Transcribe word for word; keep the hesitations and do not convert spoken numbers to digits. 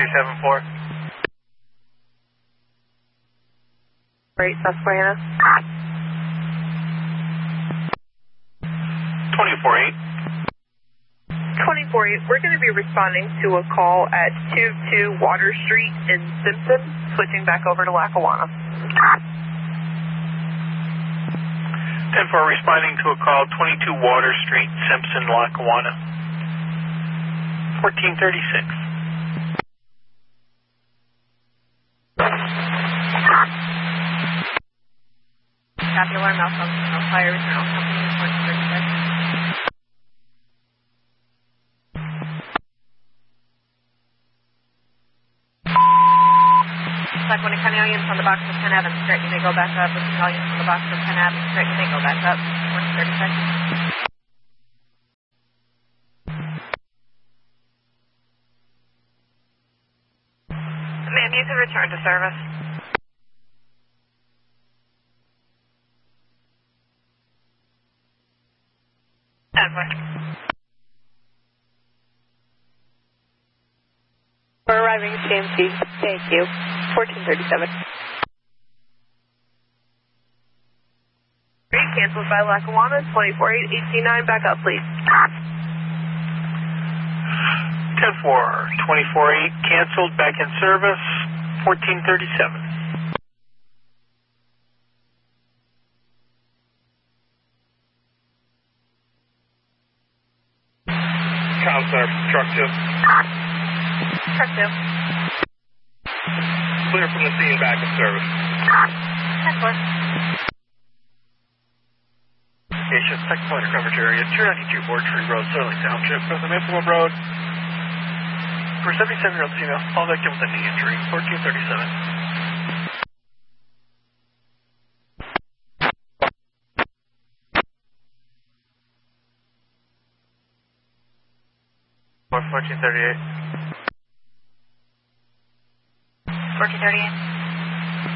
two seven four. Great, Susquehanna. twenty-four eight. twenty-four eight, we're going to be responding to a call at two two Water Street in Simpson, switching back over to Lackawanna. ten four, responding to a call, twenty-two Water Street, Simpson, Lackawanna. fourteen thirty-six. Copy alarm, malfunction, no fire, return company, fourteen thirty-six. Lackawanna County Alliance on the box of Penn Adams, straight, you may go back up. With Alliance on the box of Penn Adams, straight, you may go back up. fourteen thirty-six. Ma'am, you can return to service. Edward. We're arriving at C M C. Thank you. fourteen thirty-seven. Great, canceled by Lackawanna, twenty-four eight, eighteen nine, back up, please. ten four, twenty-four eight, canceled, back in service, fourteen thirty-seven. Counselor, truck two. Truck two. Clear from the scene, back in service. ten four. Station, second point of coverage area, two ninety-two Board Tree Road, Sterling Township, from the Maplewood Road. For seventy-seven-year-old female, all victim with a knee injury, fourteen thirty-seven. fourteen thirty-eight. fourteen thirty-eight.